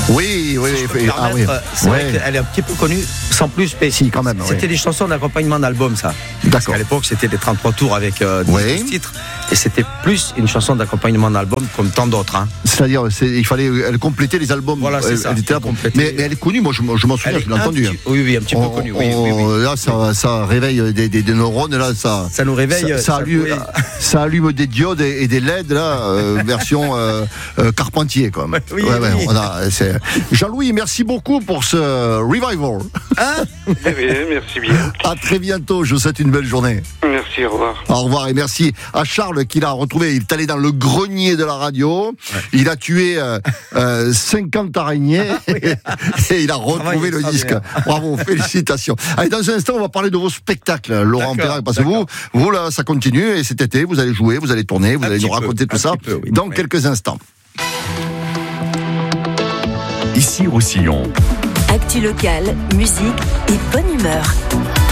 Oui. C'est vrai qu'elle est un petit peu connue, sans plus. Mais si, quand même. C'était des chansons d'accompagnement d'album, ça. D'accord. Parce qu'à l'époque, c'était des 33 tours avec 12 titres. Et c'était plus une chanson d'accompagnement d'album comme tant d'autres. Hein. C'est-à-dire, il fallait elle complétait les albums. Voilà, c'est ça. Mais elle est connue, moi je m'en souviens, je l'ai entendue. Oui, un petit peu connue. Oui. Là, ça réveille des neurones. Là, ça nous réveille. Ça allume des diodes et des LED, là, version Carpentier, quoi. Oui. Jean-Louis, merci beaucoup pour ce revival. Merci bien. À très bientôt, je vous souhaite une belle journée. Merci, au revoir. Au revoir et merci à Charles qui l'a retrouvé. Il est allé dans le grenier de la radio. Ouais. Il a tué 50 araignées et il a retrouvé le disque. Bravo, félicitations. Allez, dans un instant, on va parler de vos spectacles, Laurent Perrin, parce que vous là, ça continue et cet été, vous allez jouer, vous allez tourner, vous allez nous raconter tout ça dans quelques instants. Ici Roussillon. Actu locale, musique et bonne humeur.